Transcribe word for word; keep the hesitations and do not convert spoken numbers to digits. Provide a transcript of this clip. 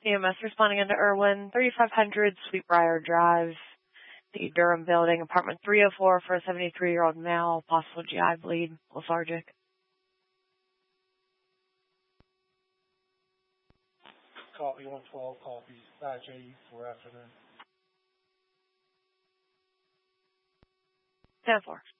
E M S responding into Irwin, thirty-five hundred Sweetbriar Drive, the Durham Building, apartment three oh four for a seventy-three-year-old male, possible G I bleed, lethargic. Copy one twelve, copies. Batch eighty for afternoon. ten four.